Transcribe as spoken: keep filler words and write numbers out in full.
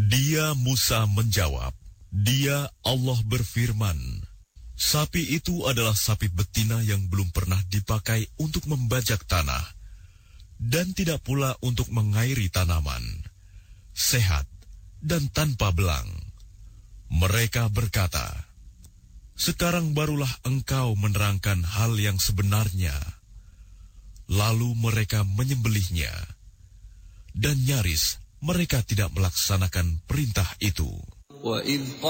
Dia Musa menjawab, "Dia Allah berfirman, sapi itu adalah sapi betina yang belum pernah dipakai untuk membajak tanah, dan tidak pula untuk mengairi tanaman, sehat dan tanpa belang." Mereka berkata, "Sekarang barulah engkau menerangkan hal yang sebenarnya." Lalu mereka menyembelihnya, dan nyaris mereka tidak melaksanakan perintah itu.